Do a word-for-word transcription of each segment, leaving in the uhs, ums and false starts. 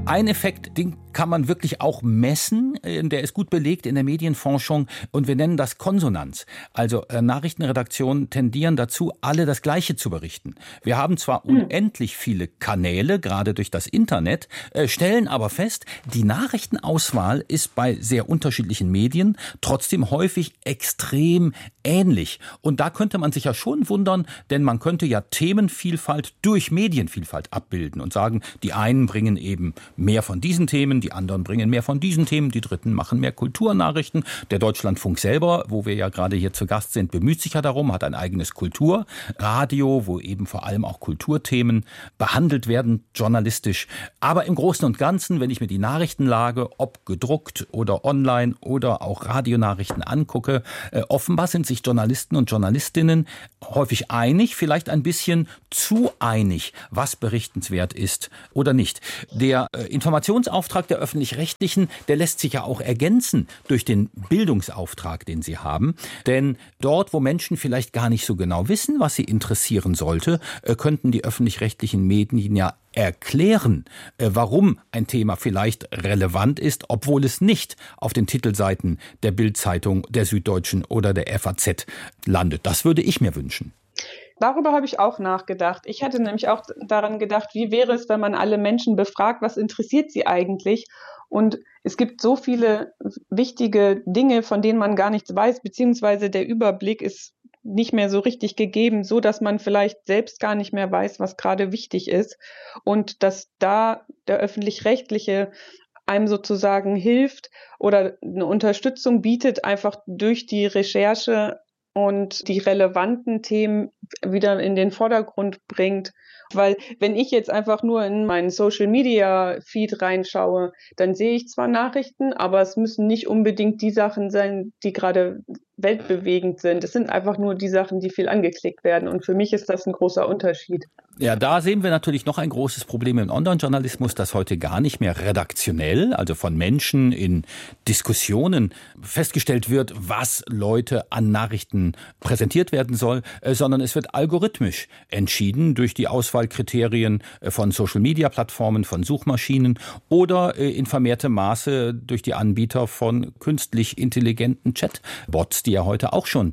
Ein Effekt, den kann man wirklich auch messen, der ist gut belegt in der Medienforschung und wir nennen das Konsonanz. Also äh, Nachrichtenredaktionen tendieren dazu, alle das Gleiche zu berichten. Wir haben zwar hm. unendlich viele Kanäle, gerade durch das Internet, äh, stellen aber fest, die Nachrichtenauswahl ist bei sehr unterschiedlichen Medien trotzdem häufig extrem ähnlich. Und da könnte man sich ja schon wundern, denn man könnte ja Themenvielfalt durch Medienvielfalt abbilden und sagen, die einen bringen eben mehr von diesen Themen, die anderen bringen mehr von diesen Themen, die Dritten machen mehr Kulturnachrichten. Der Deutschlandfunk selber, wo wir ja gerade hier zu Gast sind, bemüht sich ja darum, hat ein eigenes Kulturradio, wo eben vor allem auch Kulturthemen behandelt werden, journalistisch. Aber im Großen und Ganzen, wenn ich mir die Nachrichtenlage, ob gedruckt oder online oder auch Radionachrichten angucke, äh, offenbar sind sich Journalisten und Journalistinnen häufig einig, vielleicht ein bisschen zu einig, was berichtenswert ist oder nicht. Der äh, Informationsauftrag der Öffentlich-Rechtlichen, der lässt sich ja auch ergänzen durch den Bildungsauftrag, den sie haben. Denn dort, wo Menschen vielleicht gar nicht so genau wissen, was sie interessieren sollte, äh, könnten die öffentlich-rechtlichen Medien ja erklären, äh, warum ein Thema vielleicht relevant ist, obwohl es nicht auf den Titelseiten der Bild-Zeitung, der Süddeutschen oder der F A Z landet. Das würde ich mir wünschen. Darüber habe ich auch nachgedacht. Ich hatte nämlich auch daran gedacht, wie wäre es, wenn man alle Menschen befragt, was interessiert sie eigentlich? Und es gibt so viele wichtige Dinge, von denen man gar nichts weiß, beziehungsweise der Überblick ist nicht mehr so richtig gegeben, so dass man vielleicht selbst gar nicht mehr weiß, was gerade wichtig ist. Und dass da der Öffentlich-Rechtliche einem sozusagen hilft oder eine Unterstützung bietet, einfach durch die Recherche und die relevanten Themen wieder in den Vordergrund bringt. Weil wenn ich jetzt einfach nur in meinen Social-Media-Feed reinschaue, dann sehe ich zwar Nachrichten, aber es müssen nicht unbedingt die Sachen sein, die gerade weltbewegend sind. Es sind einfach nur die Sachen, die viel angeklickt werden. Und für mich ist das ein großer Unterschied. Ja, da sehen wir natürlich noch ein großes Problem im Online-Journalismus, dass heute gar nicht mehr redaktionell, also von Menschen in Diskussionen festgestellt wird, was Leute an Nachrichten präsentiert werden soll, sondern es wird algorithmisch entschieden durch die Auswahlkriterien von Social-Media-Plattformen, von Suchmaschinen oder in vermehrtem Maße durch die Anbieter von künstlich intelligenten Chatbots, die ja heute auch schon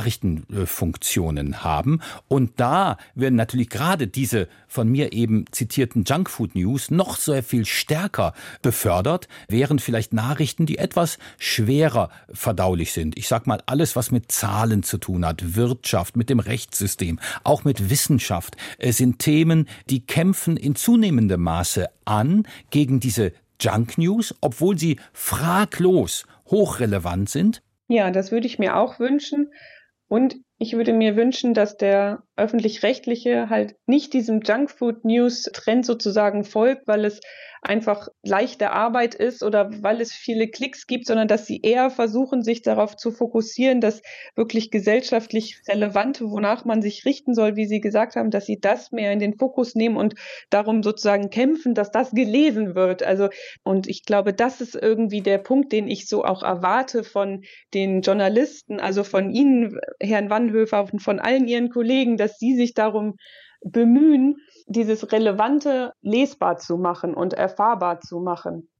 Nachrichtenfunktionen haben. Und da werden natürlich gerade diese von mir eben zitierten Junkfood-News noch sehr viel stärker befördert, während vielleicht Nachrichten, die etwas schwerer verdaulich sind. Ich sag mal, alles, was mit Zahlen zu tun hat, Wirtschaft, mit dem Rechtssystem, auch mit Wissenschaft, es sind Themen, die kämpfen in zunehmendem Maße an gegen diese Junk-News, obwohl sie fraglos hochrelevant sind. Ja, das würde ich mir auch wünschen. Und ich würde mir wünschen, dass der Öffentlich-Rechtliche halt nicht diesem Junkfood-News-Trend sozusagen folgt, weil es einfach leichte Arbeit ist oder weil es viele Klicks gibt, sondern dass sie eher versuchen, sich darauf zu fokussieren, dass wirklich gesellschaftlich Relevante, wonach man sich richten soll, wie Sie gesagt haben, dass sie das mehr in den Fokus nehmen und darum sozusagen kämpfen, dass das gelesen wird. Also, und ich glaube, das ist irgendwie der Punkt, den ich so auch erwarte von den Journalisten, also von Ihnen, Herrn Wanhöfer, und von allen Ihren Kollegen, dass sie sich darum bemühen, dieses Relevante lesbar zu machen und erfahrbar zu machen.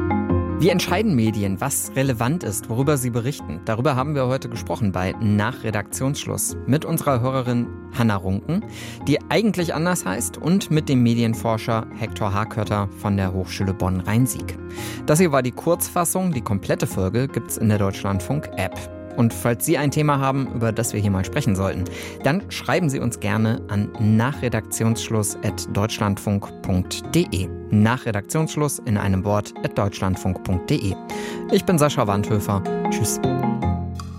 Wie entscheiden Medien, was relevant ist, worüber sie berichten? Darüber haben wir heute gesprochen bei Nach Redaktionsschluss mit unserer Hörerin Hanna Runken, die eigentlich anders heißt, und mit dem Medienforscher Hektor Hakötter von der Hochschule Bonn-Rhein-Sieg. Das hier war die Kurzfassung. Die komplette Folge gibt's in der Deutschlandfunk-App. Und falls Sie ein Thema haben, über das wir hier mal sprechen sollten, dann schreiben Sie uns gerne an nachredaktionsschluss at deutschlandfunk punkt de. Nachredaktionsschluss in einem Wort at deutschlandfunk punkt de. Ich bin Sascha Wanhöfer. Tschüss.